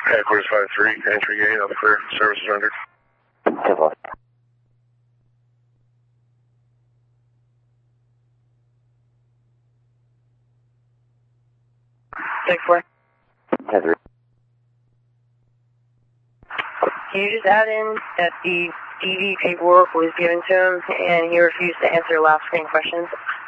Headquarters 5-3, entry gate, all clear, services rendered. 10-4. Take 4. 10-3. Can you just add in that the DV paperwork was given to him and he refused to answer last screen questions?